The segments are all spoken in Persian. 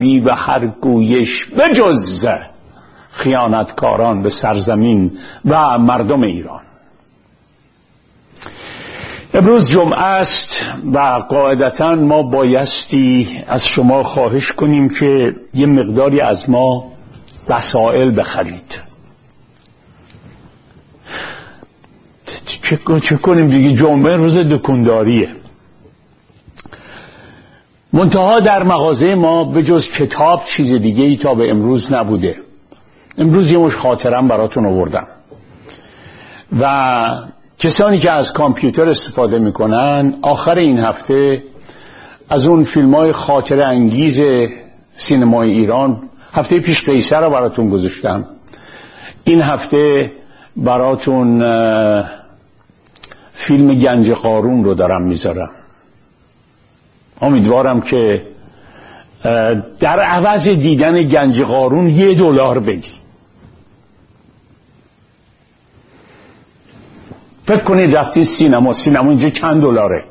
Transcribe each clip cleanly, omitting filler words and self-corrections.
و هر گویش بجز خیانتکاران به سرزمین و مردم ایران. امروز جمعه است و قاعدتاً ما بایستی از شما خواهش کنیم که یه مقداری از ما وسائل بخرید. چه کنیم دیگه؟ جمعه روز دکانداریه. منتها در مغازه ما به جز کتاب چیز دیگه ای تا به امروز نبوده. امروز یه مش خاطرم براتون آوردم و کسانی که از کامپیوتر استفاده میکنن آخر این هفته از اون فیلم‌های خاطره انگیز سینمای ایران، هفته پیش قیصر رو براتون گذاشتم، این هفته براتون فیلم گنج قارون رو دارم میذارم. امیدوارم که در عوض دیدن گنج قارون $1 بدی. فکر کنید رفتی سینما اینجا چند دلاره؟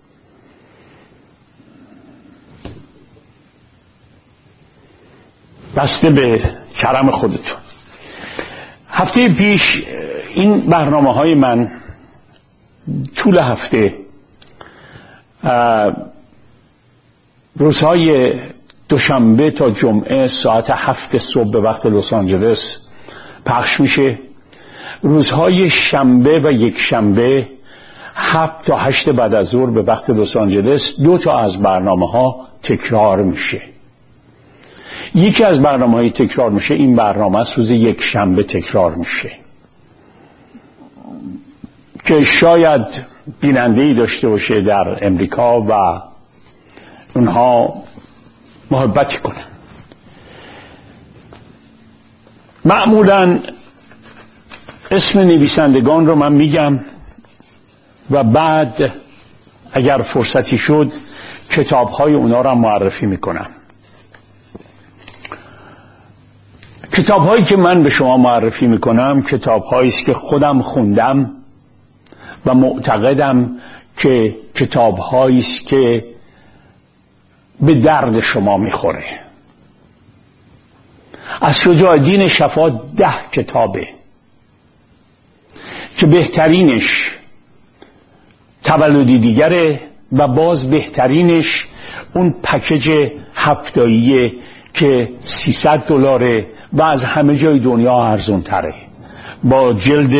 بسته به کرم خودتون. هفته پیش این برنامه‌های من طول هفته روزهای دوشنبه تا جمعه ساعت 7 صبح به وقت لس آنجلس پخش میشه. روزهای شنبه و یک شنبه 7 تا 8 بعد از ظهر به وقت لس آنجلس 2 تا از برنامه‌ها تکرار میشه. یکی از برنامه‌های تکرار میشه این برنامه است، روز یک شنبه تکرار میشه که شاید بیننده‌ای داشته باشه در امریکا و اونها محبتی کنن. معمولاً اسم نویسندگان رو من میگم و بعد اگر فرصتی شد کتاب‌های اونا رو معرفی میکنم. کتاب‌هایی که من به شما معرفی میکنم کتاب‌هایی است که خودم خوندم و معتقدم که کتاب‌هایی است که به درد شما میخوره. از شجاع الدین شفا 10 کتابه که بهترینش تولدی دیگره و باز بهترینش اون پکیج هفتاییه که $300 و از همه جای دنیا ارزون تره، با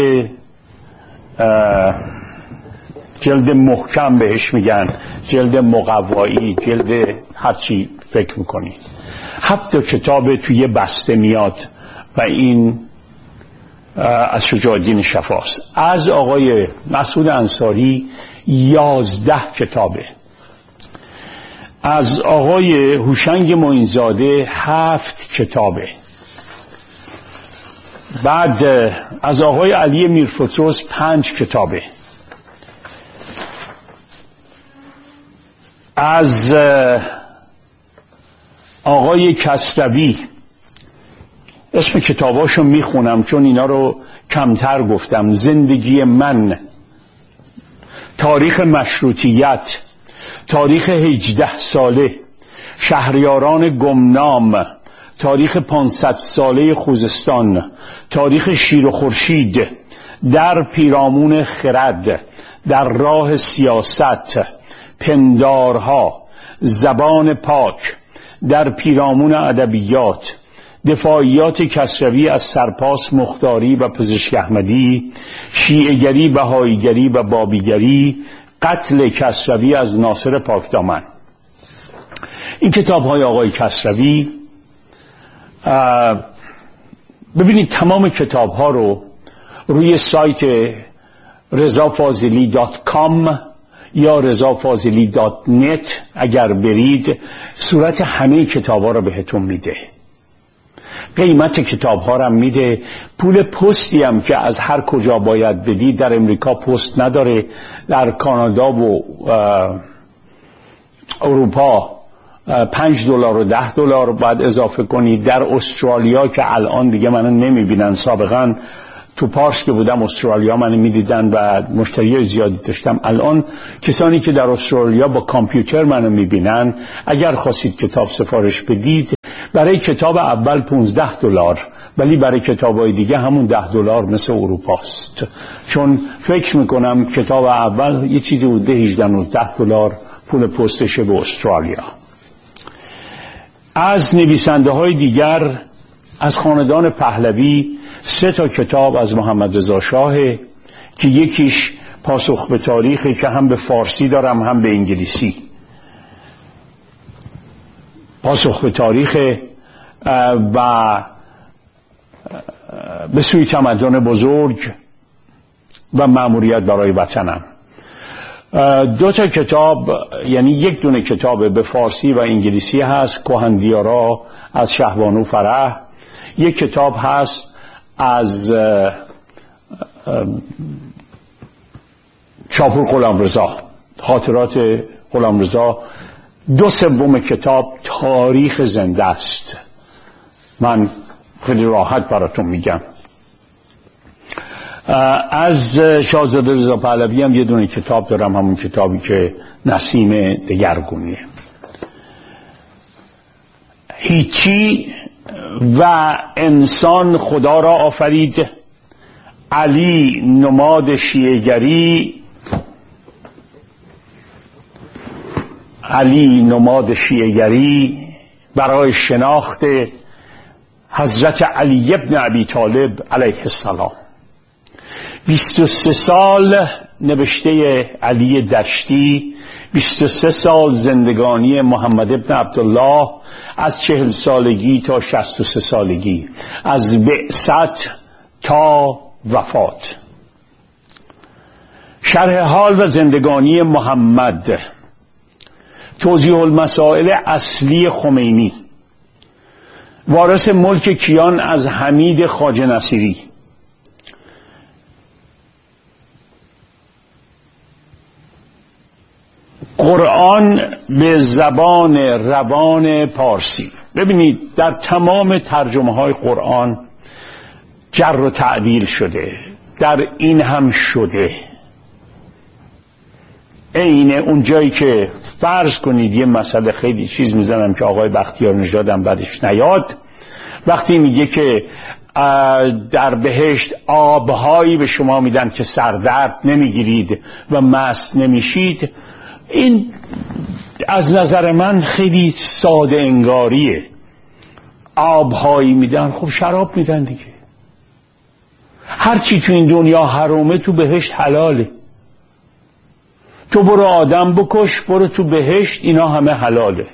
جلد محکم بهش میگن، جلد مقوایی، جلد هرچی فکر میکنید. 7 کتاب توی بسته میاد و این از شجاع الدین شفاست. از آقای مسعود انصاری 11 کتابه. از آقای هوشنگ معینزاده 7 کتابه. بعد از آقای علی میرفتروس 5 کتابه. از آقای کسروی اسم کتاباشو میخونم چون اینا رو کمتر گفتم: زندگی من، تاریخ مشروطیت، تاریخ 18 ساله، شهریاران گمنام، تاریخ 500 ساله خوزستان، تاریخ شیر و خورشید، در پیرامون خرد، در راه سیاست، پندارها، زبان پاک، در پیرامون ادبیات، دفاعیات کسروی از سرپاس مختاری و پزشک احمدی، شیعه‌گری، بهاییگری و بابیگری، قتل کسروی از ناصر پاکدامن. این کتاب های آقای کسروی، ببینید تمام کتاب ها رو روی سایت rezafazili.com یا rezafazili.net اگر برید صورت همه کتاب ها رو بهتون میده، قیمت کتاب ها رو میده، پول پستی هم که از هر کجا باید بدید، در امریکا پست نداره، در کانادا و اروپا $5 و $10 باید اضافه کنید، در استرالیا که الان دیگه منو نمیبینن، سابقا تو پارس که بودم استرالیا منو میدیدن و مشتری زیادی داشتم، الان کسانی که در استرالیا با کامپیوتر منو میبینن اگر خواستید کتاب سفارش بدید برای کتاب اول $15، ولی برای کتاب‌های دیگه همون $10 مثل اروپاست. چون فکر میکنم کتاب اول یه چیزی بوده $18-19 پول پستشه به استرالیا. از نویسنده های دیگر از خاندان پهلوی 3 کتاب از محمد رضا شاه که یکیش پاسخ به تاریخی که هم به فارسی دارم هم به انگلیسی. پاسخ به تاریخ و به سوی تمدن بزرگ و مأموریت برای وطنم. 2 کتاب، یعنی 1 دونه کتاب به فارسی و انگلیسی هست، کهندیارا از شهبانو فرح. 1 کتاب هست از شاپور غلامرضا، خاطرات غلامرضا. 2/3 کتاب تاریخ زنده است. من خیلی راحت براتون میگم. از شاهزاده رضا پهلوی هم 1 دونه کتاب دارم، همون کتابی که نسیم دگرگونیه. هیچی و انسان خدا را آفرید، علی نماد شیعه‌گری، علی نماد شیعه‌گری برای شناخت حضرت علی ابن ابی طالب علیه السلام. 23 سال نوشته علی دشتی، 23 سال زندگانی محمد ابن عبدالله از 40 سالگی تا 63 سالگی، از بعثت تا وفات. شرح حال و زندگانی محمد، توضیح المسائل اصلی خمینی، وارث ملک کیان از حمید خواجه نصیری، قرآن به زبان روان پارسی. ببینید در تمام ترجمه های قرآن جر و تعدیل شده، در این هم شده. اینه اون جایی که فرض کنید یه مسئله خیلی چیز میزنم که آقای بختیار نژادم بعدش نیاد، وقتی میگه که در بهشت آبهایی به شما میدن که سردرد نمیگیرید و مست نمیشید، این از نظر من خیلی ساده انگاریه. آبهایی میدن، خب شراب میدن دیگه. هرچی تو این دنیا حرامه تو بهشت حلاله. تو برو آدم بکش، برو تو بهشت، اینا همه حلاله.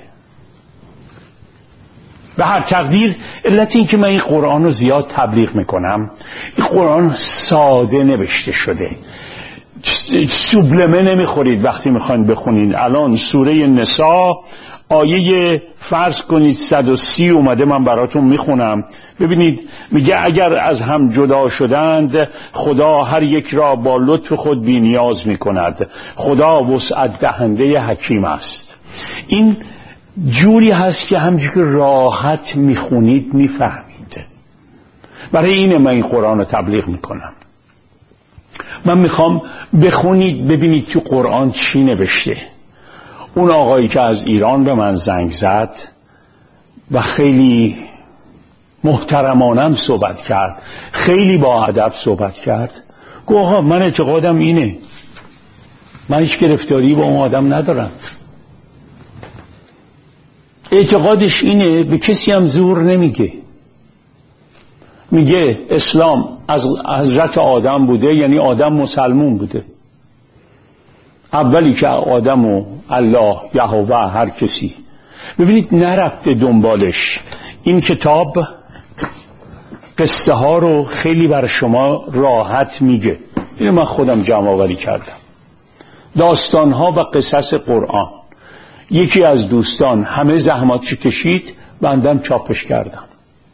به هر تقدیر علت این که من این قرآن رو زیاد تبلیغ میکنم، این قرآن ساده نوشته شده، سوبلمه نمیخورید وقتی میخواین بخونین. الان سوره نساء آیه فرض کنید 130 اومده، من براتون میخونم. ببینید میگه اگر از هم جدا شدند خدا هر یک را با لطف خود بی نیاز میکند، خدا وسعت دهنده حکیم است. این جوری هست که همچنین که راحت میخونید میفهمید. برای اینه من این قرآن رو تبلیغ میکنم. من میخوام بخونید ببینید تو قرآن چی نوشته. اون آقایی که از ایران به من زنگ زد و خیلی محترمانم صحبت کرد، خیلی با ادب صحبت کرد، گفت آقا من اعتقادم اینه، من هیچ گرفتاری با اون آدم ندارم، اعتقادش اینه، به کسی هم زور نمیگه، میگه اسلام از حضرت آدم بوده، یعنی آدم مسلمون بوده. اولی که آدم و الله یهوه هر کسی. ببینید نرفته دنبالش. این کتاب قصه ها رو خیلی برای شما راحت میگه. اینو من خودم جمع آوری کردم. داستان ها و قصص قرآن. یکی از دوستان همه زحماتش کشید، بندم چاپش کردم.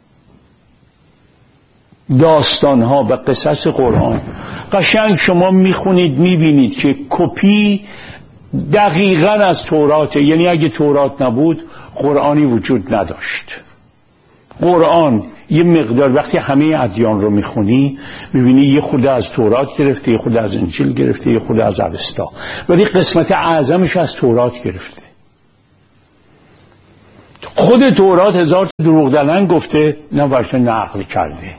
داستان ها و قصص قرآن قشنگ شما میخونید میبینید که کپی دقیقاً از تورات، یعنی اگه تورات نبود قرآنی وجود نداشت. قرآن یه مقدار وقتی همه ادیان رو میخونی میبینی یه خود از تورات گرفته، یه خود از انجیل گرفته، یه خود از اوستا، ولی قسمت اعظمش از تورات گرفته. خود تورات 1000 تا دروغ دلن گفته، اینا برش نقل کرده.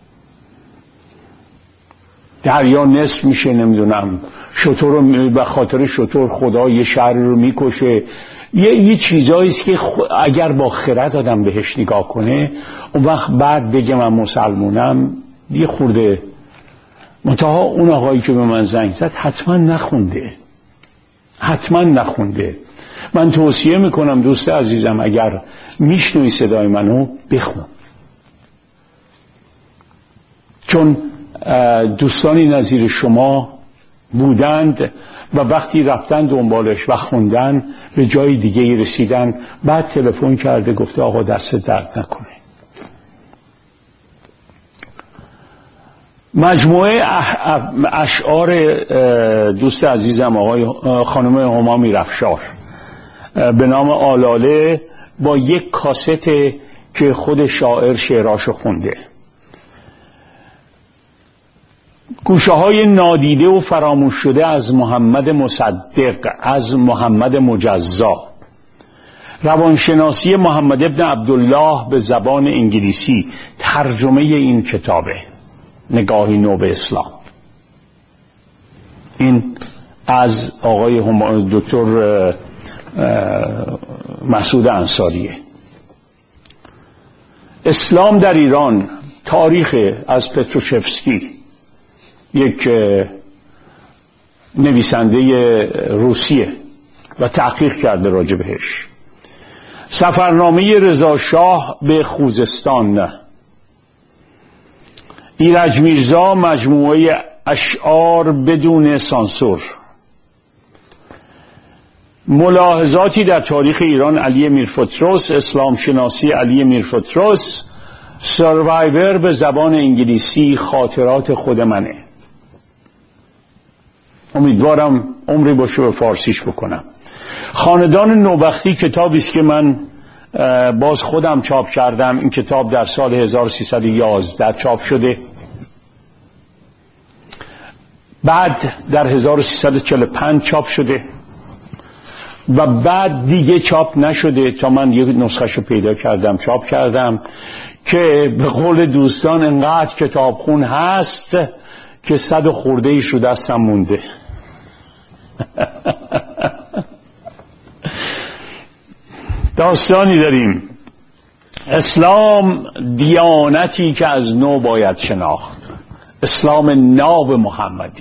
دریا نصف میشه، نمیدونم شتر رو به خاطر شتر خدا یه شهر رو میکشه. یه چیزایی است که اگر با خرد آدم بهش نگاه کنه اون وقت بعد بگه من مسلمونم یه خورده. منتها اون آقایی که به من زنگ زد حتما نخونده. من توصیه میکنم دوست عزیزم اگر میشنوی صدای منو بخون، چون دوستانی نظیر شما بودند و وقتی رفتن دنبالش و خوندن به جای دیگه رسیدن، بعد تلفن کرده گفته آقا دست درد نکنه. مجموعه اشعار دوست عزیزم آقای خانم هما میرافشار به نام آلاله با یک کاست که خود شاعر شعراشو خونده. گوشه های نادیده و فراموش شده از محمد مصدق، از محمد مجزا. روانشناسی محمد ابن عبدالله به زبان انگلیسی، ترجمه این کتابه، نگاهی نو به اسلام. این از آقای دکتر مسعود انصاریه. اسلام در ایران، تاریخ از پتروشفسکی، یک نویسنده روسیه و تحقیق کرده راجع بهش. سفرنامه رضا شاه به خوزستان. ایرج میرزا، مجموعه اشعار بدون سانسور. ملاحظاتی در تاریخ ایران، علی میرفتروس. اسلام شناسی، علی میرفتروس. سروایور به زبان انگلیسی، خاطرات خود منه. امیدوارم عمری باشه به فارسیش بکنم. خاندان نوبختی کتابی است که من باز خودم چاپ کردم. این کتاب در سال 1311 چاپ شده، بعد در 1345 چاپ شده و بعد دیگه چاپ نشده تا من یک نسخه‌شو پیدا کردم چاپ کردم، که به قول دوستان انقدر کتابخون هست که 100 خورده ایش رو دستم مونده. داستانی داریم. اسلام دیانتی که از نو باید شناخت. اسلام ناب محمدی،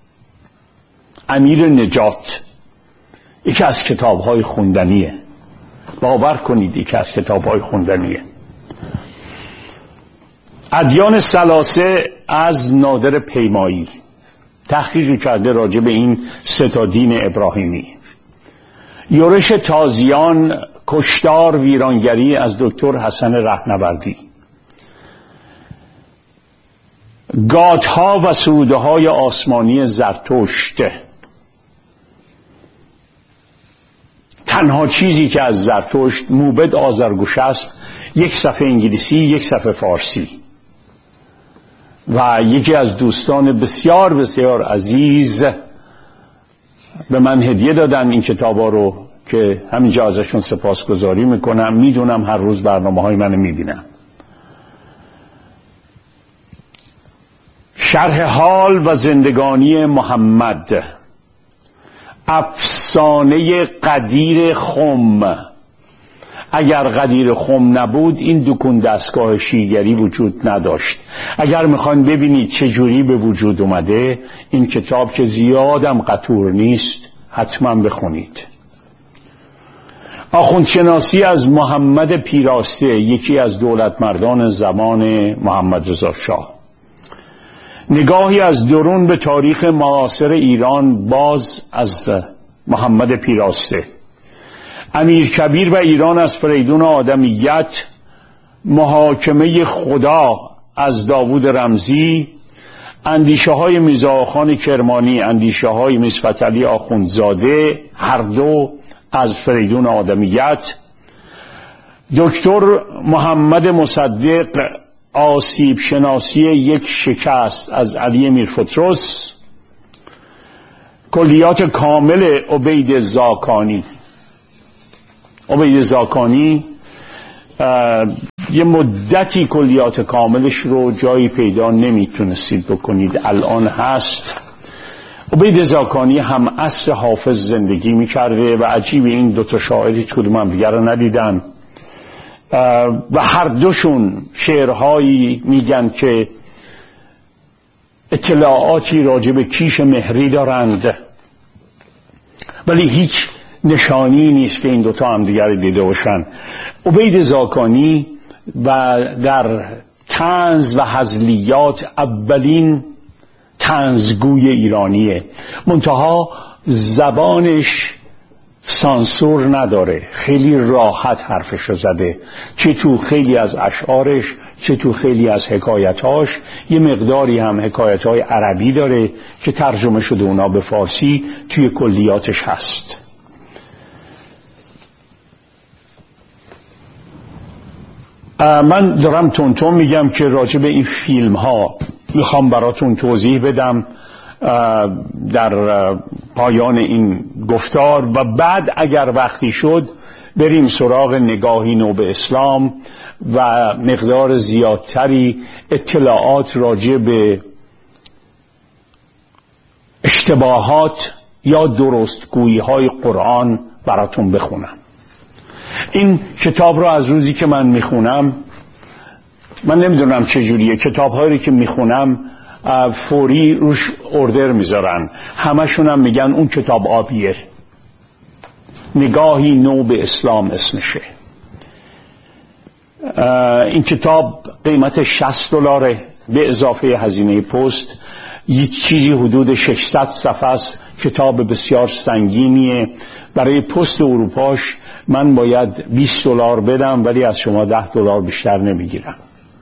امیر نجات، یکی از کتاب‌های خوندنیه. باور کنید یکی از کتاب‌های خوندنیه. ادیان ثلاثه از نادر پیمایی، تحقیقی کرده راجع به این 3 دین ابراهیمی. یورش تازیان، کشتار ویرانگری از دکتر حسن رهنوردی. گاتها و سروده‌های آسمانی زرتشت. تنها چیزی که از زرتشت موبد آذرگوش است، 1 صفحه انگلیسی، 1 صفحه فارسی. و یکی از دوستان بسیار بسیار عزیز به من هدیه دادن این کتابا رو که همینجا ازشون سپاسگزاری میکنم. میدونم هر روز برنامه‌های منو میبینم. شرح حال و زندگانی محمد. افسانه قدیر خم. اگر قدیر خم نبود این دکون دستگاه شیگری وجود نداشت. اگر میخوان ببینید چجوری به وجود اومده، این کتاب که زیادم قطور نیست حتما بخونید. آخوندشناسی از محمد پیراسته، یکی از دولتمردان زمان محمد رضا شاه. نگاهی از درون به تاریخ معاصر ایران، باز از محمد پیراسته. امیرکبیر و ایران از فریدون آدمیت. محاکمه خدا از داوود رمزی. اندیشه های میرزا آخان کرمانی، اندیشه های مصطفی علی آخوندزاده، هر دو از فریدون آدمیت. دکتر محمد مصدق، آسیب شناسی یک شکست از علی میرفتروس. کلیات کامل عبید زاکانی. عبید زاکانی یه مدتی کلیات کاملش رو جایی پیدا نمیتونستید بکنید، الان هست. عبید زاکانی هم عصر حافظ زندگی میکرده و عجیب این دوتا شاعر هیچ کدوم هم دیگر رو ندیدن و هر دوشون شعرهایی میگن که اطلاعاتی راجع به کیش مهری دارند، ولی هیچ نشانی نیست که این دوتا هم دیگر دیده باشن. عبید زاکانی و در طنز و هزلیات اولین طنزگوی ایرانیه، منتها زبانش سانسور نداره، خیلی راحت حرفش زده، چه تو خیلی از اشعارش چه تو خیلی از حکایتاش. یه مقداری هم حکایتهای عربی داره که ترجمه شده اونا به فارسی توی کلیاتش هست. من دارم تونتون میگم که راجع به این فیلم ها میخوام براتون توضیح بدم در پایان این گفتار و بعد اگر وقتی شد بریم سراغ نگاهی نو به اسلام و مقدار زیادتری اطلاعات راجع به اشتباهات یا درستگویی های قرآن براتون بخونم. این کتاب رو از روزی که من میخونم، من نمیدونم چجوریه، کتاب هایی که میخونم فوری روش اوردر میذارن، همشون هم میگن اون کتاب آبیه، نگاهی نو به اسلام اسمشه. این کتاب قیمت $60 به اضافه هزینه پست، یه چیزی حدود 600 صفحه است. کتاب بسیار سنگینیه. برای پست اروپاش من باید $20 بدم، ولی از شما $10 بیشتر نمیگیرم.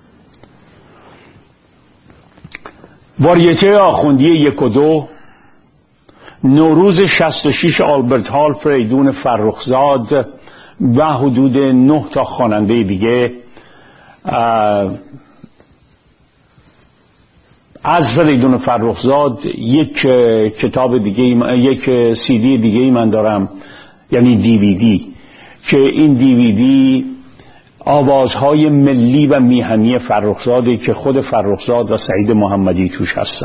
واریته آخوندی 1 و 2، نوروز 66 آلبرت هال فریدون فرخزاد و حدود 9 تا خواننده دیگه. از فریدون فرخزاد یک کتاب دیگه، یک CD دیگه من دارم، یعنی DVD، که این DVD آوازهای ملی و میهنی فرخزاده که خود فرخزاد و سعید محمدی توش هستن.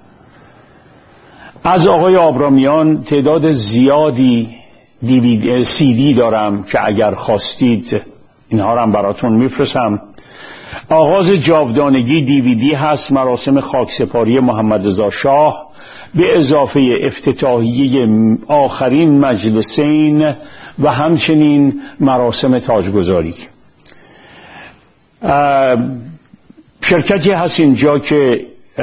از آقای آبرامیان تعداد زیادی CD دارم که اگر خواستید اینها رو هم براتون میفرستم. آغاز جاودانگی DVD هست، مراسم خاکسپاری محمد رضا شاه به اضافه افتتاحیه آخرین مجلسین و همچنین مراسم تاجگذاری. شرکتی هست اینجا که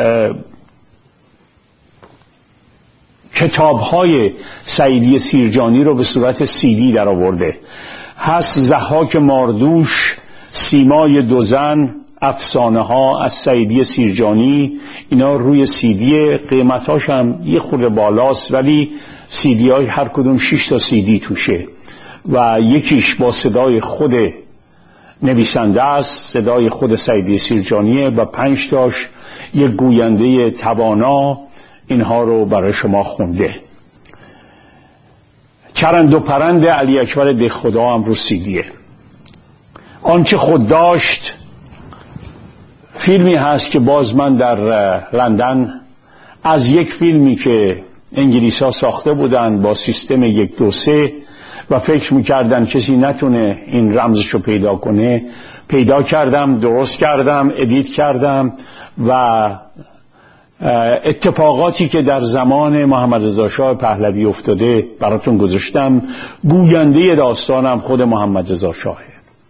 کتاب‌های سعیدی سیرجانی رو به صورت CD در آورده. هست ضحاک ماردوش، سیمای دو زن، افسانه ها از سعیدی سیرجانی. اینا روی CD، قیمتاش هم یه خورده بالاست، ولی CD های هر کدوم 6 تا CD توشه و یکیش با صدای خود نویسنده است، صدای خود سعیدی سیرجانیه، و 5 تاش یک گوینده توانا اینها رو برای شما خونده. چرند و پرند علی اکبر دهخدا هم رو CDه. آنچه خود داشت فیلمی هست که باز من در لندن از یک فیلمی که انگلیس ها ساخته بودن با سیستم 1 2 3 و فکر میکردن کسی نتونه این رمزشو پیدا کنه، پیدا کردم، درست کردم، ادیت کردم و اتفاقاتی که در زمان محمد رضا شاه پهلوی افتاده براتون گذاشتم. گوینده داستانم خود محمد رضا شاهه.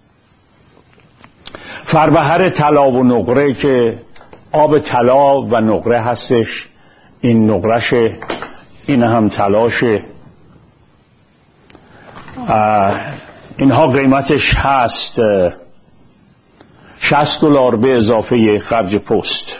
فربهر طلا و نقره که آب طلا و نقره هستش، این نقرشه، این هم طلاشه. اینها قیمتش هست $60 به اضافه خرج پست.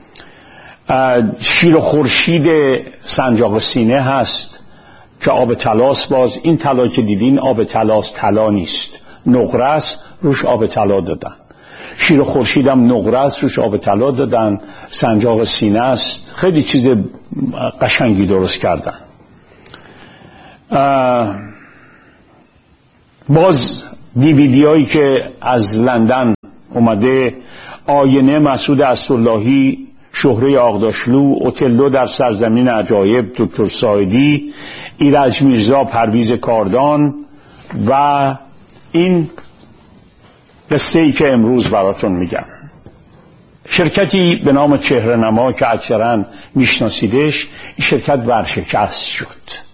شیر و خورشید سنجاق سینه هست که آب طلاست. باز این طلا که دیدین آب طلاست، طلا نیست، نقره است، روش آب طلا دادن. شیر و خورشید هم نقره است، روش آب طلا دادن. سنجاق سینه است، خیلی چیز قشنگی درست کردن. باز دیویدیایی که از لندن اومده، آینه مسعود اسداللهی، شهره آغداشلو، اوتلو در سرزمین عجایب دکتر ساعدی، ایرج میرزا، پرویز کاردان و این قصه ای که امروز براتون میگم. شرکتی به نام چهره‌نما که اکثرا میشناسیدش، این شرکت ورشکست شد.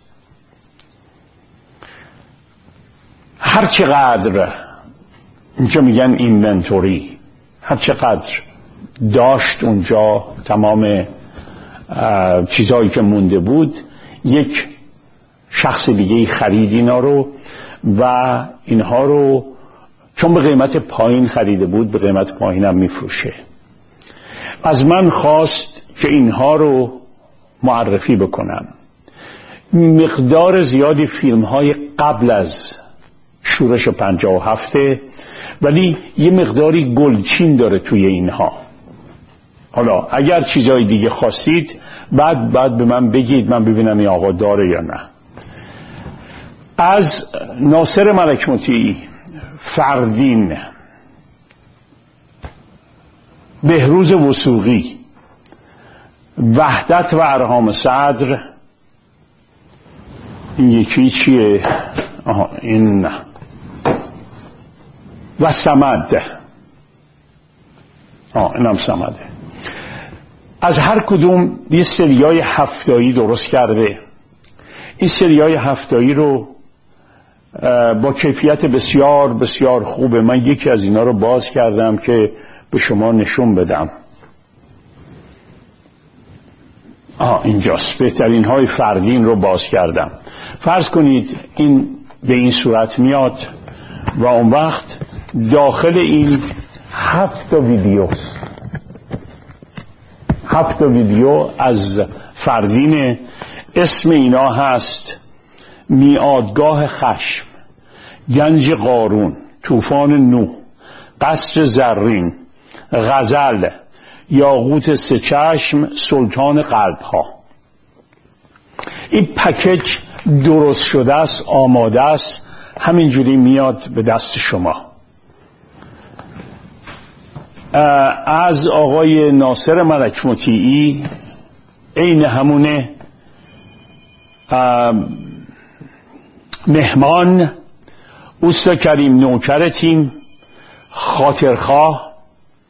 هر چقدر اینجا میگن اینونتوری، هر چقدر داشت اونجا تمام چیزهایی که مونده بود، یک شخص دیگه خرید اینا رو و اینها رو چون به قیمت پایین خریده بود به قیمت پایین هم میفروشه. از من خواست که اینها رو معرفی بکنم. مقدار زیادی فیلم های قبل از شورش 57 ولی یه مقداری گلچین داره توی اینها. حالا اگر چیزای دیگه خواستید بعد به من بگید، من ببینم این آقا داره یا نه. از ناصر ملک مطیعی، فردین، بهروز وثوقی، وحدت و ارهام صدر، این یکی چیه؟ این و صمد، اینم صمده. از هر کدوم یه سریای هفتایی درست کرده. این سریای هفتایی رو با کیفیت بسیار بسیار خوبه. من یکی از اینا رو باز کردم که به شما نشون بدم. اینجاست. بهترین های فردین رو باز کردم. فرض کنید این به این صورت میاد و اون وقت داخل این 7 ویدیوست. 7 ویدیو از فردین. اسم اینا هست میعادگاه خشم، گنج قارون، طوفان نوح، قصر زرین، غزل، یاقوت سه چشم، سلطان قلب ها. این پکیج درست شده است، آماده است، همینجوری میاد به دست شما. از آقای ناصر ملک مطیعی عین همونه. مهمان، اوستا کریم نوکرتیم، خاطرخواه،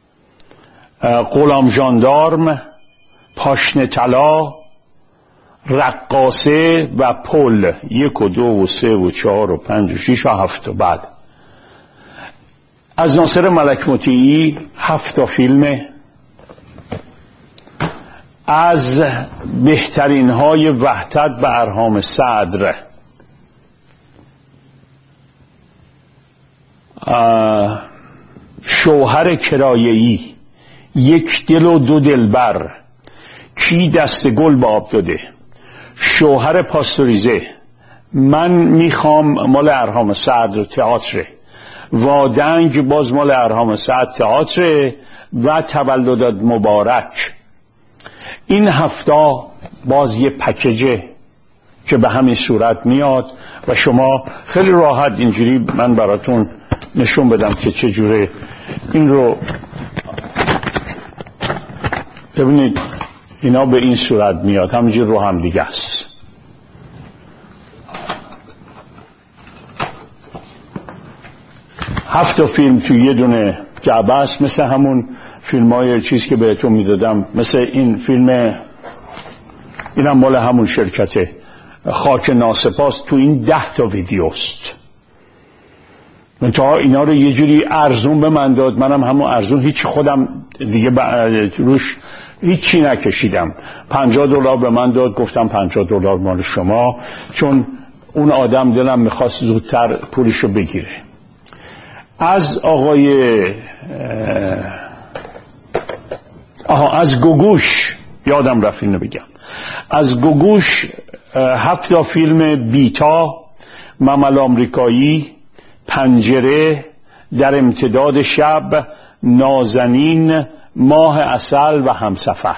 غلام ژاندارم، پاشنه طلا، رقاصه و پل. 1 و 2 و 3 و 4 و 5 و 6 و 7. بعد از ناصر ملک مطیعی 7 فیلم از بهترین های وحدت به ارهام صدر. شوهر کرایه‌ای، 1 دل و 2 دلبر، کی دست گل به آب داده، شوهر پاستوریزه، من میخوام مال ارهام صدر تئاتر، وادنگ باز مال ارهام صدر تئاتر و تولدت مبارک. این 7 باز یه پکیجه که به همین صورت میاد و شما خیلی راحت اینجوری من براتون نشون بدم که چجوره این رو ببینید. اینا به این صورت میاد، همینجور رو هم دیگه است. هفت فیلم توی یه دونه جعبه است، مثل همون فیلم های چیز که بهتون میدادم، مثل این فیلم، اینم مال همون شرکته، خاک ناسپاس. تو این 10 ویدیوست. منتها اینا رو یه جوری ارزون به من داد، منم همون ارزون، هیچ خودم دیگه روش هیچی نکشیدم. $50 به من داد، گفتم $50 مال شما، چون اون آدم دلم میخواست زودتر پولشو بگیره. از آقای از گوگوش یادم رفت اینو بگم. از گوگوش 7 فیلم: بیتا، ممل آمریکایی، پنجره، در امتداد شب، نازنین، ماه عسل و همسفر.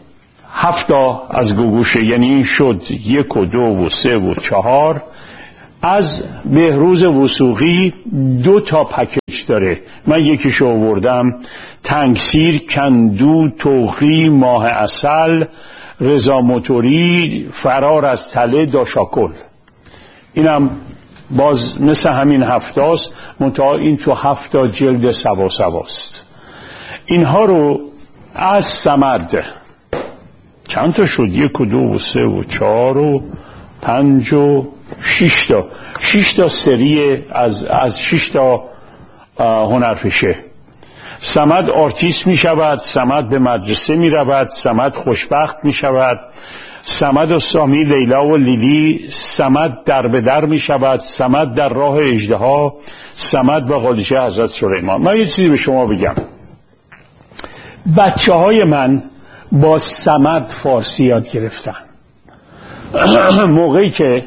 7 از گوگوشه، یعنی این شد 1 و 2 و 3 و 4. از بهروز وثوقی 2 تا پکیج داره. من یکیشو آوردم: تنگسیر، کندو، توقی، ماه عسل، رضا موتوری، فرار از تله، داشاکل. اینم باز مثل همین هفتاست، منتها این تو 7 جلد سواست. اینها رو از صمد چند تا شد؟ 1 و 2 و 3 و 4 و 5 و 6 تا سری از 6 تا هنرپیشه. صمد آرتیست می شود، صمد به مدرسه می رود، صمد خوشبخت می شود، صمد و سامی، لیلا و لیلی، صمد در به در می شود، صمد در راه اژدها، صمد به قالیچه حضرت سلیمان. من یه چیزی به شما بگم: بچه های من با صمد فارسی یاد گرفتن. موقعی که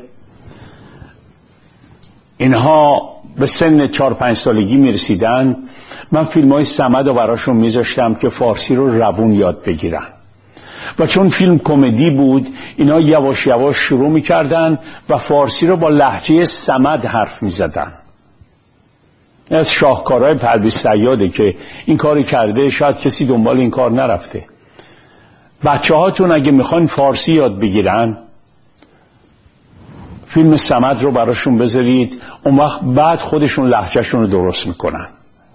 اینها به سن 4-5 سالگی میرسیدن، من فیلم های صمد رو براشون میذاشتم که فارسی رو روون یاد بگیرن، و چون فیلم کمدی بود اینا یواش یواش شروع میکردن و فارسی رو با لهجه صمد حرف میزدن. از شاهکارهای پرویز صیاده که این کاری کرده، شاید کسی دنبال این کار نرفته. بچه هاتون اگه میخوان فارسی یاد بگیرن، فیلم صمد رو براشون بذارید، اون وقت بعد خودشون لهجهشون رو درست میکنن.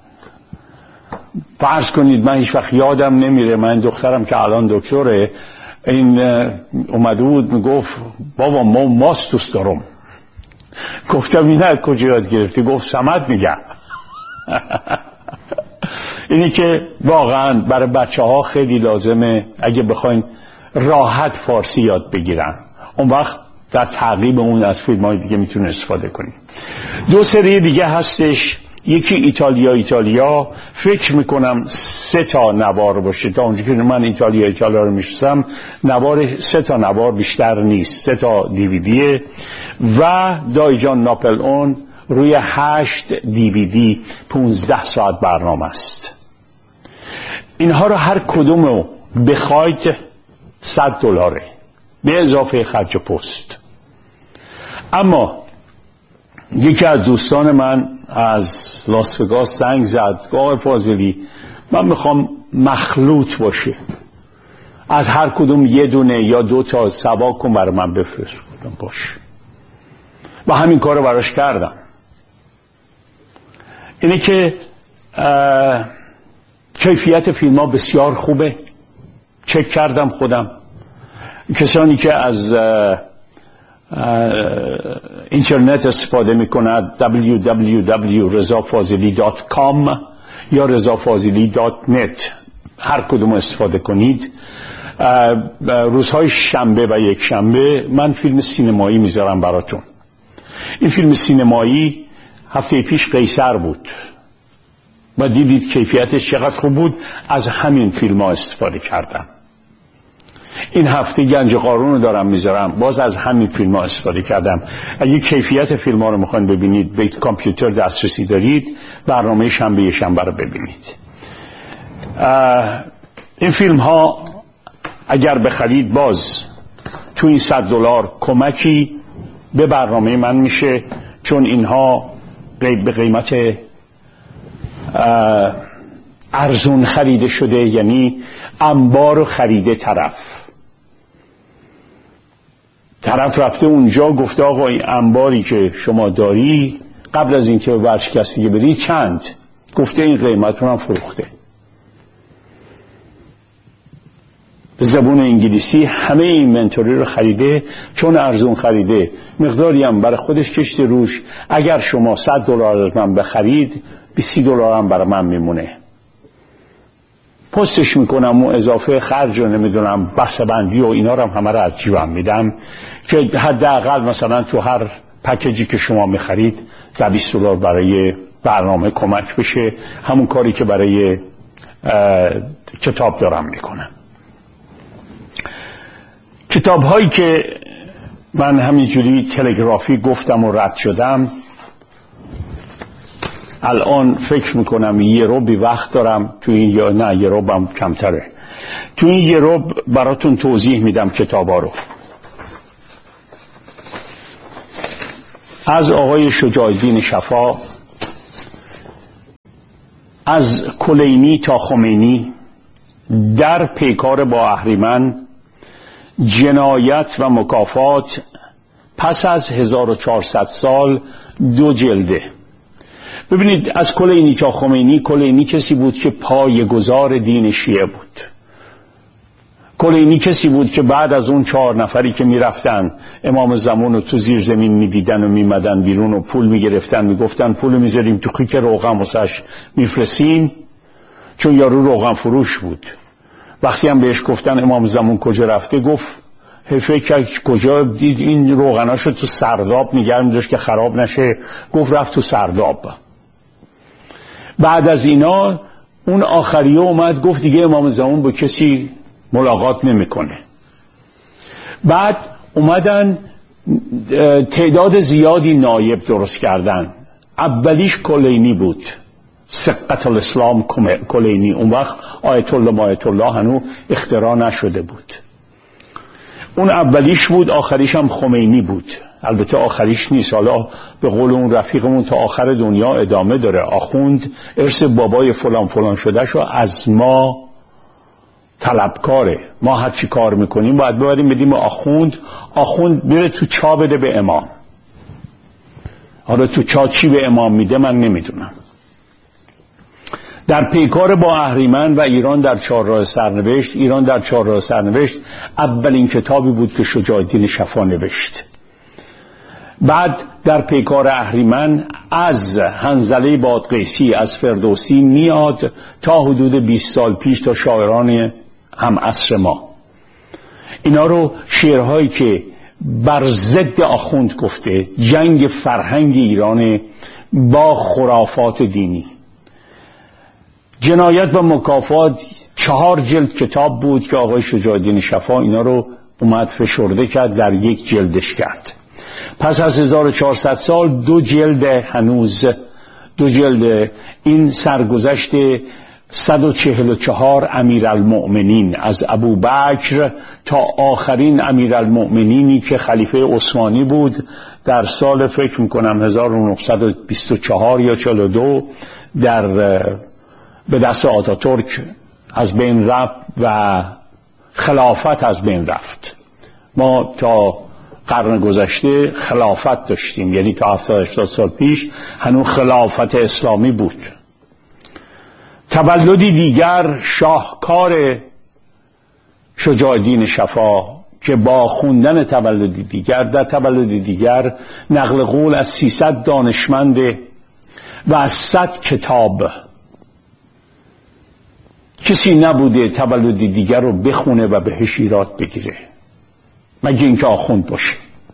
فرض کنید من هیچ وقت یادم نمیره، من دخترم که الان دکتره، این اومده بود میگفت بابا ما ماست دوست دارم. گفتم این کجا یاد گرفتی؟ گفت صمد میگم. اینی که واقعا برای بچه ها خیلی لازمه اگه بخواین راحت فارسی یاد بگیرن، اون وقت در تعقیب اون از فیلم های دیگه میتونه استفاده کنیم. 2 سری دیگه هستش، یکی ایتالیا، فکر میکنم 3 تا نوار باشه. تا اونجا که من ایتالیا رو میشستم، نوار 3 تا نوار بیشتر نیست، 3 تا دیویدیه، و دایجان ناپل اون روی 8 دیویدی 15 ساعت برنامه است. اینها رو هر کدوم رو بخواید $100 به اضافه خرج پست. اما یکی از دوستان من از لاس وگاس زنگ زد: آقای فاضلی، من میخوام مخلوط باشه، از هر کدوم 1 یا 2 تا سوا کن برای من بفرست. باشه، و همین کار رو براش کردم. اینه که کیفیت فیلم ها بسیار خوبه، چک کردم خودم. کسانی که از اینترنت استفاده میکنند www.rezafazili.com یا rezafazili.net، هر کدوم استفاده کنید. روزهای شنبه و یک شنبه من فیلم سینمایی میذارم براتون. این فیلم سینمایی هفته پیش قیصر بود و دیدید کیفیتش چقدر خوب بود. از همین فیلم ها استفاده کردم. این هفته گنج قارون رو دارم میذارم، باز از همین فیلم ها استفاده کردم. اگه کیفیت فیلم ها رو میخواین ببینید، به کامپیوتر دسترسی دارید، برنامه شنبه رو ببینید. این فیلم ها اگر بخرید، باز تو این $100 کمکی به برنامه من میشه، چون اینها به قیمت ارزون خریده شده، یعنی انبار خریده. طرف رفته اونجا گفته آقا این انباری که شما داری قبل از اینکه به ورشکستگی بری چند؟ گفته این قیمت رو هم فروخته. به زبون انگلیسی همه این اینونتوری رو خریده، چون ارزون خریده، مقداری هم برای خودش کشته روش. اگر شما $100 از من بخرید، $20 هم برای من میمونه. پستش میکنم و اضافه خرج رو نمیدونم بسته بندی و اینا رو هم همه رو از جیبم میدم که حداقل مثلا تو هر پکیجی که شما میخرید $20 برای برنامه کمک بشه. همون کاری که برای کتاب دارم میکنم. کتاب هایی که من همینجوری تلگرافی گفتم و رد شدم، الان فکر میکنم 1 ربع وقت دارم تو این، یا نه 1 ربع هم کمتره، تو این 1 ربع براتون توضیح میدم کتابا رو. از آقای شجاع الدین شفا، از کلینی تا خمینی، در پیکار با اهریمن، جنایت و مکافات، پس از 1400 سال 2 جلده. ببینید از کلینی تا خمینی، کلینی کسی بود که پایه‌گذار دین شیعه بود. کلینی کسی بود که بعد از اون 4 نفری که میرفتن امام زمان رو تو زیر زمین میدیدن و میمدن بیرون و پول میگرفتن، میگفتن پول میذاریم تو خیک روغن واسش میفرستین، چون یارو روغن فروش بود. وقتی هم بهش گفتن امام زمان کجا رفته، گفت فکر کجا دید این روغناشو تو سرداب نگه می‌داشت که خراب نشه، گفت رفت تو سرداب. بعد از اینا اون آخریه اومد گفت دیگه امام زمان با کسی ملاقات نمیکنه. بعد اومدن تعداد زیادی نایب درست کردن. اولیش کلینی بود، سقط الاسلام کلینی. اون وقت آیت الله هنوز اختراع نشده بود. اون اولیش بود، آخریش هم خمینی بود. البته آخریش نیست، حالا به قول اون رفیقمون تا آخر دنیا ادامه داره. آخوند ارث بابای فلان فلان شده شو از ما طلبکاره. ما هر چی کار میکنیم باید ببریم بدیم آخوند، آخوند بره تو چا بده به امام. حالا تو چا چی به امام میده من نمیدونم. در پیکار با اهریمن و ایران در 4 راه سرنوشت، ایران در 4 راه سرنوشت اولین کتابی بود که شجاع الدین شفا نوشت. بعد در پیکار اهریمن از حنظله بادغیسی، از فردوسی میاد تا حدود 20 سال پیش تا شاعران هم عصر ما. اینا رو شعرهایی که بر ضد آخوند گفته، جنگ فرهنگ ایران با خرافات دینی. جنایت و مکافات 4 جلد کتاب بود که آقای شجاع الدین شفا اینا رو اومد فشرده کرد، در 1 جلدش کرد. پس از 1400 سال 2 جلد، هنوز 2 جلد. این سرگذشت 144 امیرالمؤمنین از ابوبکر تا آخرین امیرالمؤمنینی که خلیفه عثمانی بود در سال فکر میکنم 1924 یا 42 در به دست آتاتورک از بین رفت و خلافت از بین رفت. ما تا قرن گذشته خلافت داشتیم، یعنی تا 70-80 سال پیش هنوز خلافت اسلامی بود. تولدی دیگر شاهکار شجاع الدین شفا که با خوندن تولدی دیگر، در تولدی دیگر نقل قول از 300 دانشمند و از 100 کتاب، کسی نبوده تولدی دیگر رو بخونه و بهش ایراد بگیره مگه اینکه آخوند باشه.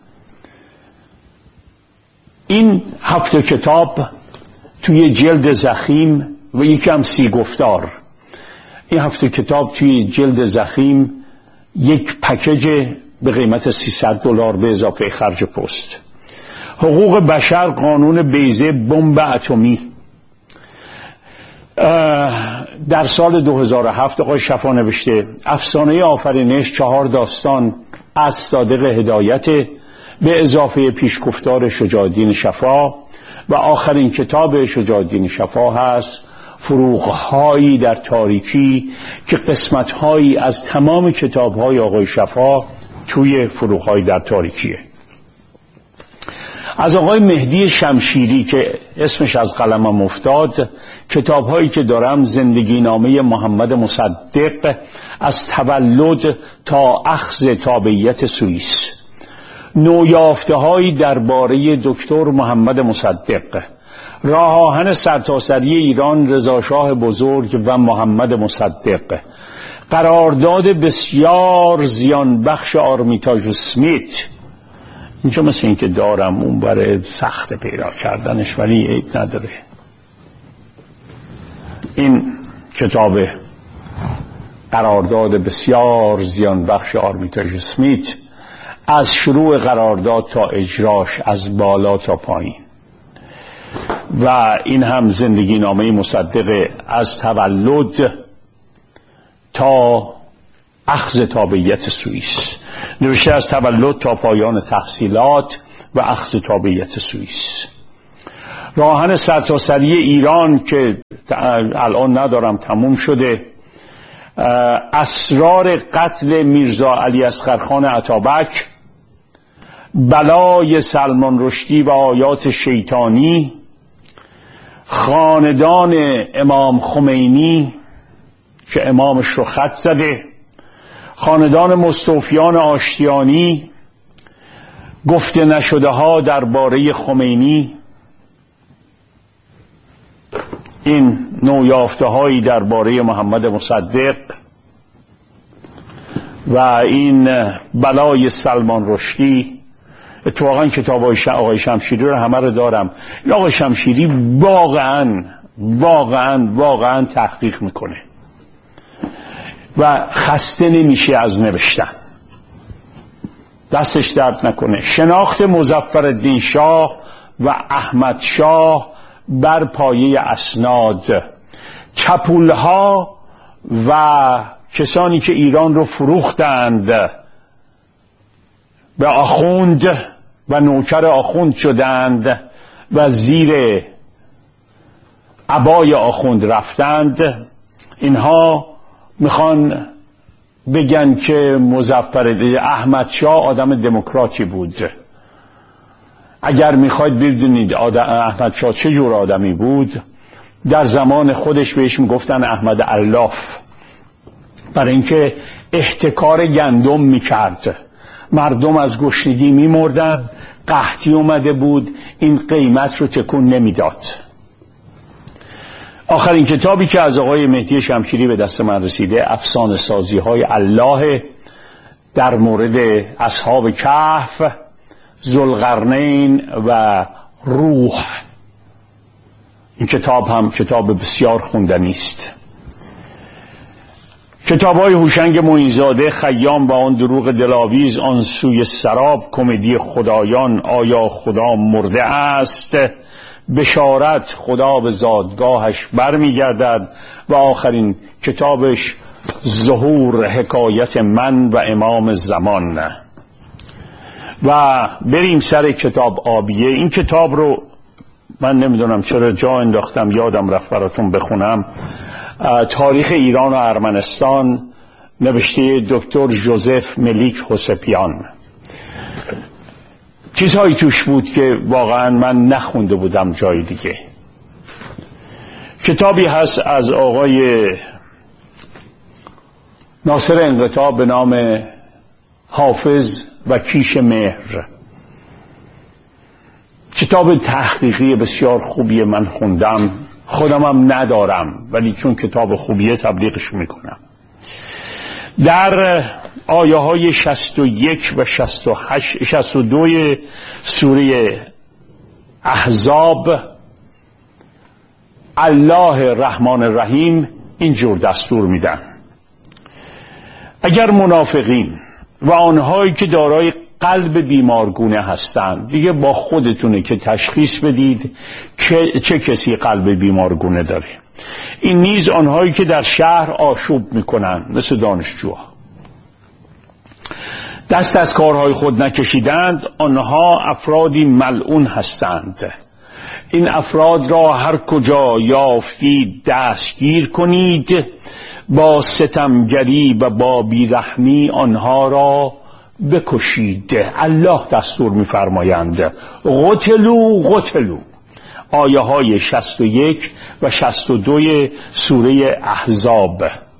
این 7 کتاب توی جلد ضخیم و یکم 30 گفتار. این 7 کتاب توی جلد ضخیم، 1 پکیج به قیمت $300 به اضافه خرج پست. حقوق بشر، قانون بیضه، بمب اتمی. در سال 2007 آقای شفا نوشته افسانه آفرینش، 4 داستان از صادق هدایت به اضافه پیشگفتار شجاع الدین شفا و آخرین کتاب شجاع الدین شفا هست فروغ‌هایی در تاریکی که قسمت‌هایی از تمام کتاب‌های آقای شفا توی فروغ‌هایی در تاریکیه. از آقای مهدی شمشیری که اسمش از قلمم افتاد، کتاب‌هایی که دارم: زندگی نامه محمد مصدق از تولد تا اخذ تابعیت سوئیس، نویافته‌هایی درباره دکتر محمد مصدق، راه آهن سرتاسری ایران رضاشاه بزرگ و محمد مصدق، قرارداد بسیار زیان بخش آرمیتاژ اسمیت. اینجا مثل این که دارم، اون برای سخت پیدا کردنش ولی عیب نداره. این کتاب قرارداد بسیار زیان بخش آرمیتاژ اسمیت، از شروع قرارداد تا اجراش، از بالا تا پایین. و این هم زندگی نامه مصدق از تولد تا اخذ تابعیت سوئیس، نوشته از تولد تا پایان تحصیلات و اخذ تابعیت سوئیس. راهن سرتاسری ایران که الان ندارم تموم شده، اسرار قتل میرزا علی اصغرخان اتابک، بلای سلمان رشدی و آیات شیطانی، خاندان امام خمینی که امامش رو خط زده، خاندان مستوفیان آشتیانی، گفته نشده ها درباره خمینی، این نویافته هایی درباره محمد مصدق و این بلای سلمان رشدی. اتفاقا کتاب آقای شمشیری رو همه رو دارم. این آقای شمشیری واقعا تحقیق میکنه و خسته نمیشه از نوشتن، دستش درد نکنه. شناخت مظفرالدین شاه و احمد شاه بر پایه اسناد، چپولها و کسانی که ایران رو فروختند به آخوند و نوکر آخوند شدند و زیر عبای آخوند رفتند، اینها میخوان بگن که احمد شاه آدم دموکراتی بود. اگر میخواید بدونید احمد شاه چه جور آدمی بود، در زمان خودش بهش میگفتن احمد علاف، برای اینکه احتکار گندم میکرد، مردم از گشنگی میمردن، قحطی اومده بود، این قیمت رو تکون نمیداد. آخرین کتابی که از آقای مهدی شمشیری به دست من رسیده افسانه سازی های الله در مورد اصحاب کهف، ذوالقرنین و روح. این کتاب هم کتاب بسیار خوندنی است. کتاب‌های هوشنگ معین‌زاده، خیام و آن دروغ دلاویز، آن سوی سراب، کمدی خدایان، آیا خدا مرده است، بشارت خدا به زادگاهش برمیگردد، و آخرین کتابش ظهور، حکایت من و امام زمان. و بریم سر کتاب آبیه. این کتاب رو من نمیدونم چرا جا انداختم، یادم رفت براتون بخونم. تاریخ ایران و ارمنستان، نوشته دکتر ژوزف ملیک حسپیان. چیزهایی توش بود که واقعا من نخونده بودم جای دیگه. کتابی هست از آقای ناصر انقطاع به نام حافظ و کیش مهر. کتاب تحقیقی بسیار خوبیه، من خوندم، خودمم ندارم ولی چون کتاب خوبیه تبلیغش میکنم. در آیه های 61 و 62 سوره احزاب، الله رحمان الرحیم اینجور دستور میدن: اگر منافقین و آنهایی که دارای قلب بیمارگونه هستند، دیگه با خودتونه که تشخیص بدید که چه کسی قلب بیمارگونه داره. این نیز آنهایی که در شهر آشوب میکنن، مثل دانشجوها، دست از کارهای خود نکشیدند، آنها افرادی ملعون هستند. این افراد را هر کجا یافتید دستگیر کنید، با ستمگری و با بیرحمی آنها را بکشید. الله دستور می‌فرمایند قتلو. آیه های 61 و 62 سوره احزاب.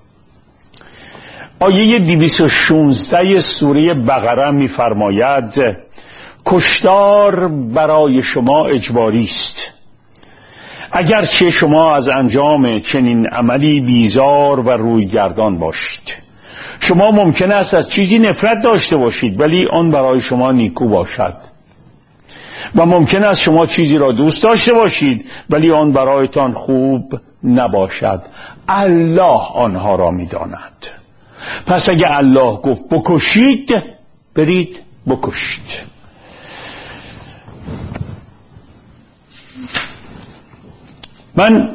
آیه 216 سوره بقره می‌فرماید کشتار برای شما اجباری است، اگرچه شما از انجام چنین عملی بیزار و رویگردان باشید. شما ممکن است از چیزی نفرت داشته باشید ولی آن برای شما نیکو باشد، و ممکن است شما چیزی را دوست داشته باشید ولی آن برایتان خوب نباشد. الله آنها را می‌داند. پس اگه الله گفت بکشید، برید بکشید. من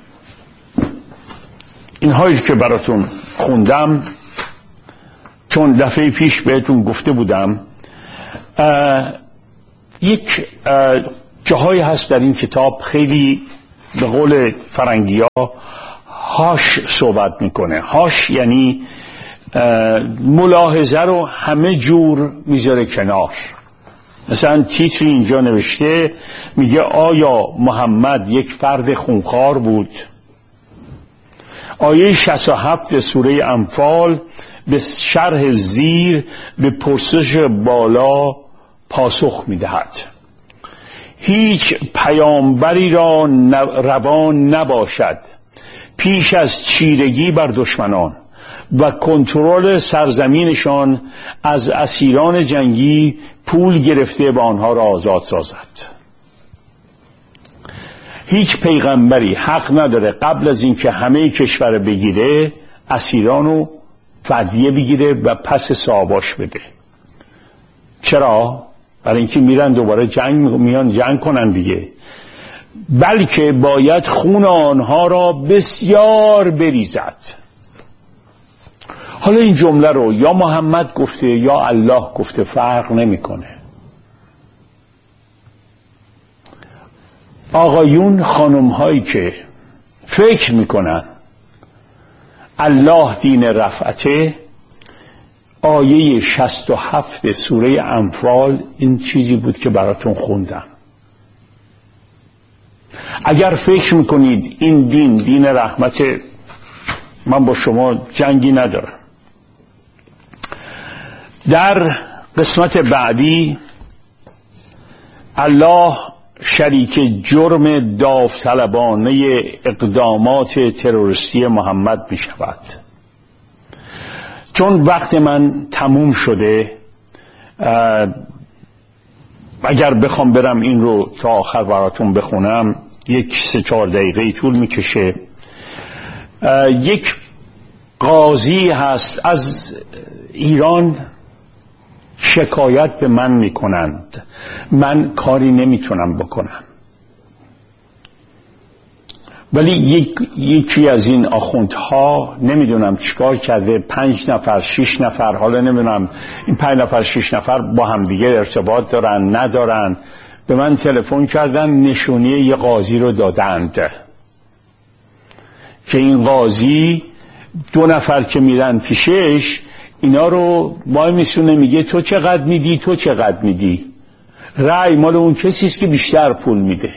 اینهایی که براتون خوندم چون دفعه پیش بهتون گفته بودم یک جاهایی هست در این کتاب خیلی به قول فرنگی ها هاش صحبت میکنه. هاش یعنی ملاحظه رو همه جور میذاره کنار. مثلا تیتری اینجا نوشته میگه آیا محمد یک فرد خونخوار بود؟ آیه 67 سوره انفال به شرح زیر به پرسش بالا پاسخ میدهد. هیچ پیامبری را روان نباشد پیش از چیرگی بر دشمنان و کنترل سرزمینشان از اسیران جنگی پول گرفته و آنها را آزاد سازد. هیچ پیغمبری حق نداره قبل از اینکه همه کشور بگیره اسیران رو فدیه بگیره و پس صاحباش بده. چرا؟ برای اینکه میرن دوباره میان جنگ کنن دیگه. بلکه باید خون آنها را بسیار بریزد. حالا این جمله رو یا محمد گفته یا الله گفته، فرق نمیکنه. آقایون خانم هایی که فکر میکنن الله دین رفعته، آیه 67 سوره انفال این چیزی بود که براتون خوندم. اگر فکر میکنید این دین رحمت، من با شما جنگی ندارم. در قسمت بعدی الله شریک جرم داوطلبانه اقدامات تروریستی محمد می شود. چون وقت من تموم شده، اگر بخوام برم این رو تا آخر براتون بخونم 3-4 دقیقه طول میکشه. یک قاضی هست از ایران، شکایت به من میکنند، من کاری نمیتونم بکنم. ولی یکی از این آخوندها نمیدونم چیکار کرده، 5 نفر 6 نفر، حالا نمیدونم این 5 نفر 6 نفر با همدیگه ارتباط دارن ندارن، به من تلفن کردن، نشونی یه قاضی رو دادند که این قاضی 2 نفر که میرن پیشش اینا رو وای میسونه، میگه تو چقدر میدی، تو چقدر میدی. رأی مال اون کسیست که بیشتر پول میده.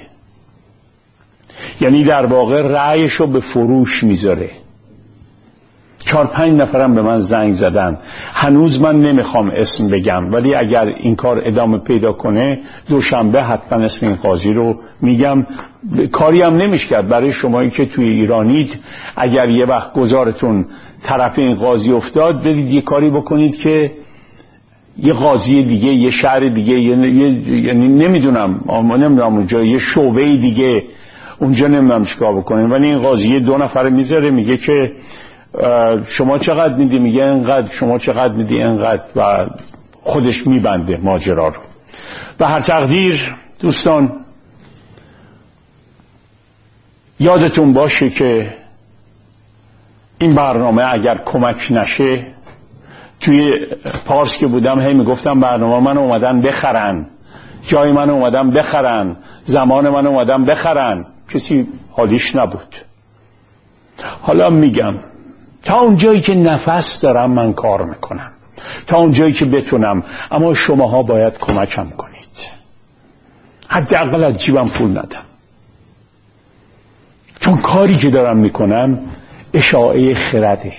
یعنی در واقع رأیش رو به فروش میذاره. 4-5 نفرم به من زنگ زدن. هنوز من نمیخوام اسم بگم، ولی اگر این کار ادامه پیدا کنه دوشنبه حتما اسم این قاضی رو میگم. کاری هم نمیشه کرد. برای شمایی که توی ایرانید، اگر یه وقت گذارتون طرف این قاضی افتاد، برید یه کاری بکنید که یه قاضی دیگه، یه شهر دیگه، یعنی نمیدونم اونجا یه شعبه دیگه اونجا نمیدونم چیکار بکنید، ولی این قاضی 2 نفر میذاره، میگه که شما چقدر میدی، میگه اینقدر، شما چقدر میدی اینقدر، و خودش میبنده ماجرا رو. به هر تقدیر دوستان یادتون باشه که این برنامه اگر کمک نشه، توی پارس که بودم هی میگفتم برنامه من اومدن بخرن، جای من اومدن بخرن، زمان من اومدن بخرن، کسی حالیش نبود. حالا میگم تا اونجایی که نفس دارم من کار میکنم، تا اونجایی که بتونم، اما شماها باید کمکم کنید. حداقل از جیبم پول ندم، چون کاری که دارم میکنم اشاعه خرده.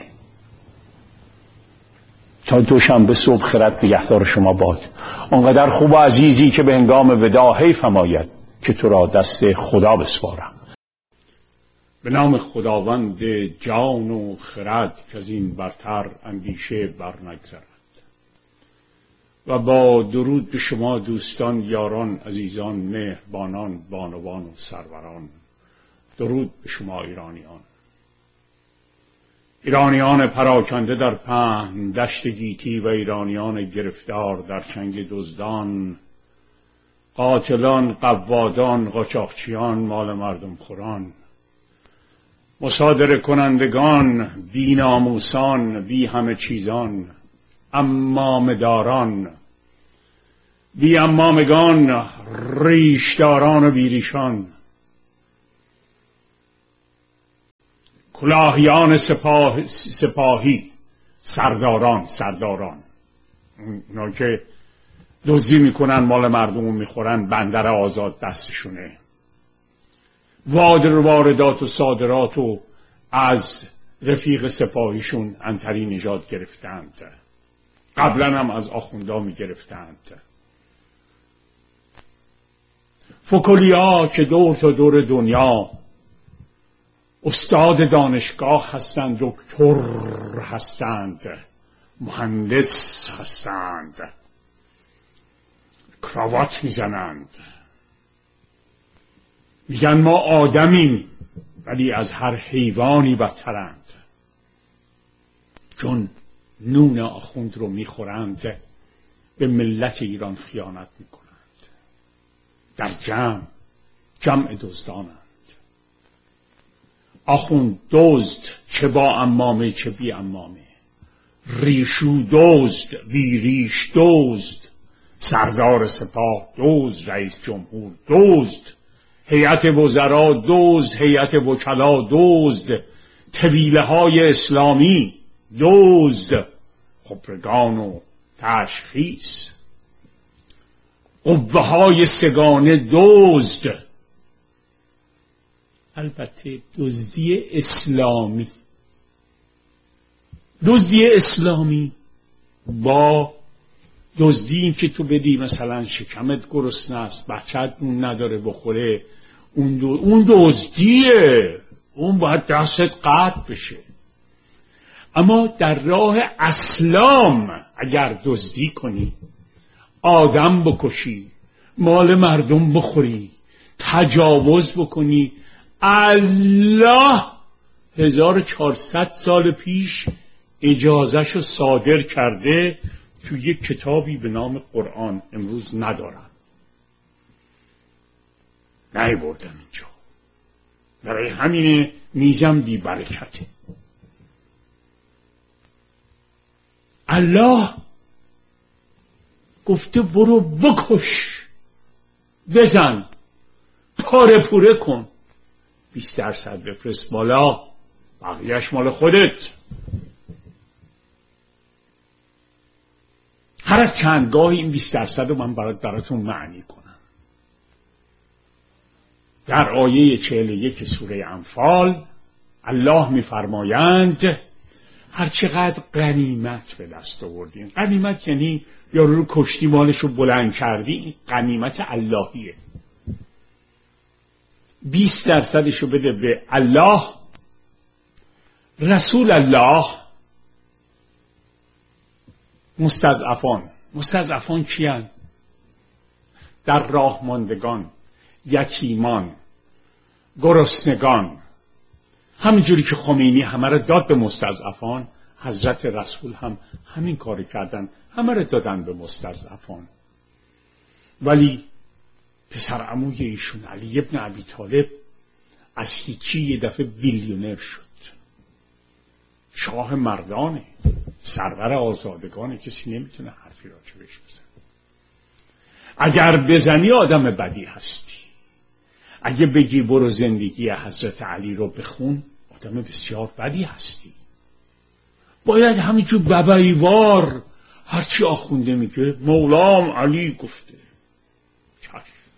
تا دوشنبه صبح خرد نگهدار شما باد. اونقدر خوب و عزیزی که به هنگام وداع حیف نماید که تو را دست خدا بسپارم. به نام خداوند جان و خرد که از این برتر اندیشه برنگذرد. و با درود به شما دوستان، یاران، عزیزان، مهربانان، بانوان و سروران، درود به شما ایرانیان پراکنده در پهن دشت گیتی و ایرانیان گرفتار در چنگ دزدان، قاتلان، قوادان، قاچاقچیان، مال مردم خوران، مصادره کنندگان، بی ناموسان، بی همه چیزان، امامداران، بی امامگان، ریشداران و بیریشان، کلاهیان سپاهی، سرداران اونا که دزدی میکنن مال مردم رو میخورن، بندر آزاد دستشونه، واردات و صادرات و از رفیق سپاهیشون عنتری نژاد گرفتند، قبلا هم از آخوندا میگرفتند. فکلیا که دور تا دور دنیا استاد دانشگاه هستند، دکتر هستند، مهندس هستند، کراوات میزنند، میگن ما آدمیم ولی از هر حیوانی بدترند، چون نون آخوند رو میخورند به ملت ایران خیانت میکنند، در جمع دزدانند. آخوند دزد، چه با عمامه چه بی عمامه، ریشو دزد، بی ریش دزد، سردار سپاه دزد، رئیس جمهور دزد، هیئت وزرا دزد، هیئت وکلا دزد، طویله های اسلامی دزد، خبرگان و تشخیص، قوه های سگانه دزد. البته دزدی اسلامی با دزدی این که تو بدی مثلا شکمت گرسنه است، بچه‌ت نون نداره بخوره، اون دزدیه، اون باید دستت قطع بشه. اما در راه اسلام اگر دزدی کنی، آدم بکشی، مال مردم بخوری، تجاوز بکنی، الله 1400 سال پیش اجازهشو صادر کرده تو یک کتابی به نام قرآن، امروز ندارم، نیاوردم اینجا، برای همینه میزم بی برکته. الله گفته برو بکش، بزن، پاره پوره کن، 20% بفرست بالا، بقیهش مال خودت. هر از چندگاهی این 20% رو من براتون معنی کنم. در آیه 41 سوره انفال الله میفرمایند هر چقدر غنیمت به دست آوردین، غنیمت یعنی یارو رو کشتی مالش رو بلند کردی، این غنیمت اللهیه، 20% رو بده به الله، رسول الله، مستضعفان کیان؟ در راه ماندگان، یتیمان، گرسنگان. همینجوری که خمینی همه رو داد به مستضعفان، حضرت رسول هم همین کاری کردن، همه رو دادن به مستضعفان. ولی پسر عموی ایشون علی ابن ابی طالب از هیچی یه دفعه بیلیونر شد، شاه مردانه، سرور آزادگانه، کسی نمیتونه حرفی راجع بهش بزنه. اگر بزنی آدم بدی هستی، اگه بگی برو زندگی حضرت علی رو بخون، آدم بسیار بدی هستی. باید همینجور ببایوار هرچی آخونده میگه مولام علی گفته، چشم،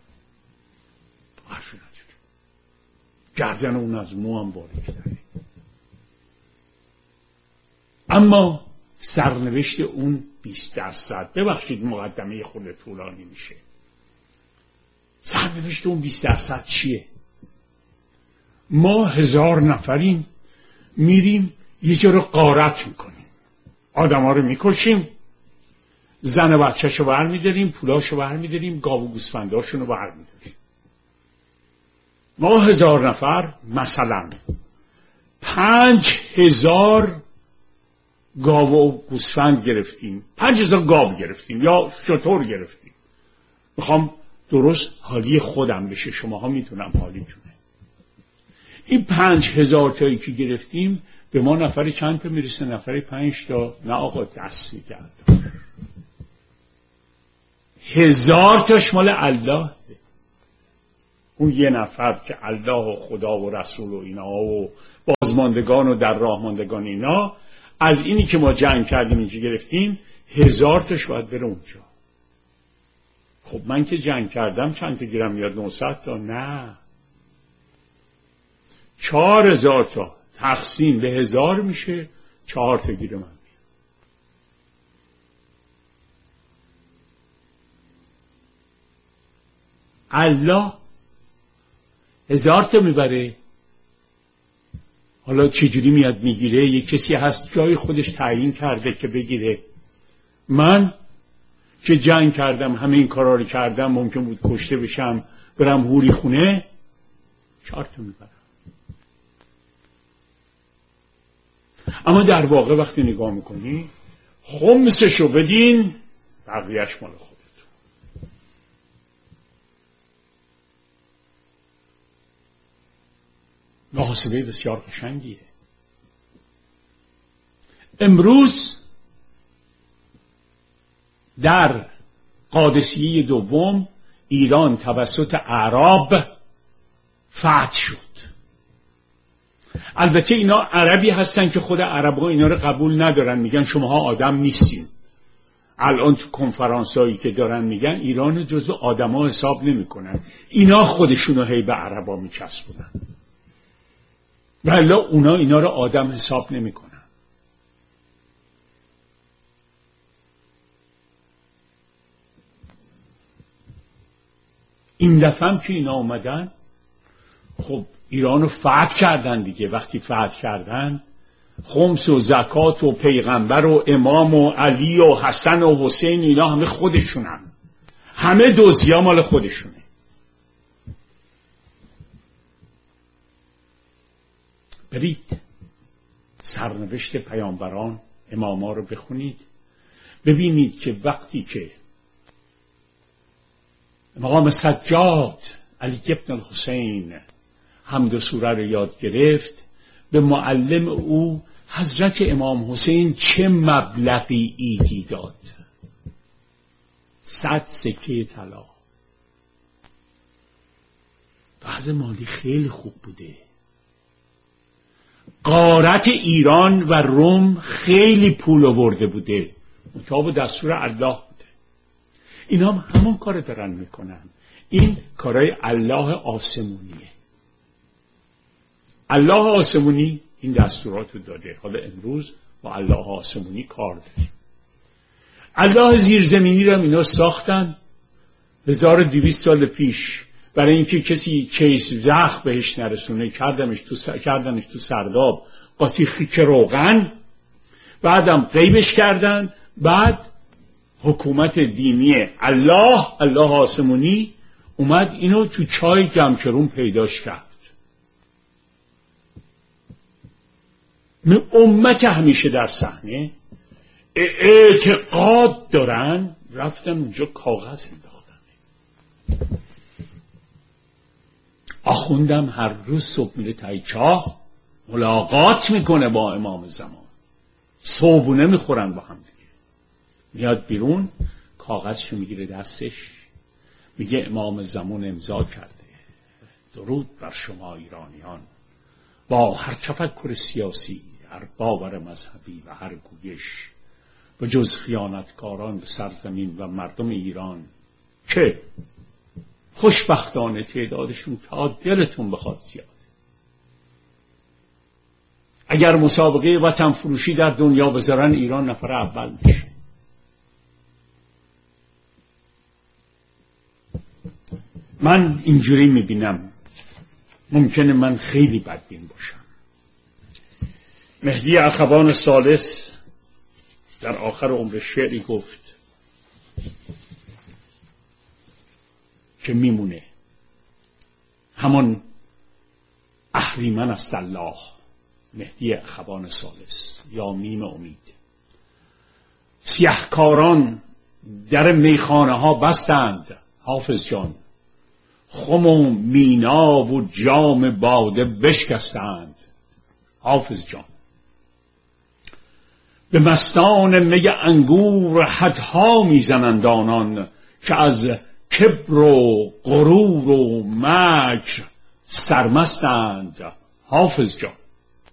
حرفی نداره، گردن اون از مو هم باریک داره. اما سرنوشت اون 20%، ببخشید مقدمه خود طولانی میشه، سرنوشت اون 20% چیه؟ ما 1000 نفریم، میریم یه جا رو غارت میکنیم، آدم ها رو میکشیم، زن و بچه‌شو برمیداریم، پولاشو برمیداریم، گاو و گوسفنداشون رو برمیداریم. ما 1000 نفر مثلا 5000 گاو و گوسفند گرفتیم، 5000 گاو گرفتیم یا شتر گرفتیم. میخوام درست حالی خودم بشه، شماها میتونم حالیتونه. این 5000 تایی که گرفتیم به ما نفری چند تا میرسه؟ نفری 5 تا. نه آقا، دست میگرد 1000 تاش مال الله. اون یه نفر که الله و خدا و رسول و اینا و بازماندگان و در راه ماندگان اینا، از اینی که ما جنگ کردیم اینجا گرفتیم 1000 تاش باید بره اونجا. خب من که جنگ کردم چند تا گیرم میاد؟ 900 تا؟ نه، 4000 تا تقسیم به 1000 میشه 4 تا گیر من میاد. الله 1000 تا میبره. حالا چجوری میاد میگیره؟ یه کسی هست جای خودش تعیین کرده که بگیره. من که جنگ کردم، همه این کارا رو کردم، ممکن بود کشته بشم، برم هوری خونه، 4 تا میبرم. اما در واقع وقتی نگاه میکنی خمسشو بدین، بقیهش مال خودتون. محاسبه بسیار قشنگیه. امروز در قادسیه دوم ایران توسط اعراب فتح شد. البته اینا عربی هستن که خود عرب‌ها اینا رو قبول ندارن، میگن شماها آدم نیستین. الان تو کنفرانسایی که دارن میگن ایران جزو آدما حساب نمیکنن. اینا خودشونو هی به عربا میچسبونن، ولی اونا اینا رو آدم حساب نمیکنن. این دفعه هم که اینا اومدن، خب ایرانو فتح کردن دیگه. وقتی فتح کردن، خمس و زکات و پیغمبر و امام و علی و حسن و حسین اینا همه خودشونن، همه دوزیا مال خودشونه. برید سرنوشت پیامبران اماما رو بخونید، ببینید که وقتی که مقام سجاد علی ابن الحسین حمد سوره رو یاد گرفت، به معلم او حضرت امام حسین چه مبلغی ایدی داد؟ 100 سکه طلا. وضع مالی خیلی خوب بوده. غارت ایران و روم خیلی پول آورده بوده، مطابق دستور الله بوده. اینا هم همون کار دارن میکنن. این کارای الله آسمونیه. الله آسمونی این دستورات رو داده. حالا امروز با الله آسمونی کار داریم. الله زیرزمینی رو اینا ساختن 1200 سال پیش برای اینکه کسی کیس زخم بهش نرسونه، کردنش تو سرداب قاطی خیک روغن، بعدم غیبش کردن. بعد حکومت دینی الله آسمونی اومد اینو تو چای گمکرون پیداش کرد. امت همیشه در صحنه اعتقاد دارن، رفتن اونجا کاغذ انداختن. آخوندم هر روز صبح میره تای چاه ملاقات میکنه با امام زمان، صبحونه میخورن با هم دیگه. میاد بیرون کاغذشو میگیره دستش، میگه امام زمان امضا کرده درود بر شما ایرانیان، با هر تفکر سیاسی، هر باور مذهبی و هر گویش، به جز خیانتکاران به سرزمین و مردم ایران که خوشبختانه تعدادشون تا دلتون بخواد زیاده. اگر مسابقه وطن فروشی در دنیا بذارن ایران نفر اول میشه. من اینجوری میبینم، ممکنه من خیلی بدبین باشم. مهدی اخوان ثالث در آخر عمر شعری گفت که میمونه همان اهریمن است الله. مهدی اخوان ثالث یا میم امید. سیهکاران در میخانه ها بستند حافظ جان، خم و مینا و جام باده بشکستند حافظ جان. به مستان می انگور حدها میزنند آنان که از کبر و غرور و مکر سرمستند حافظ جان.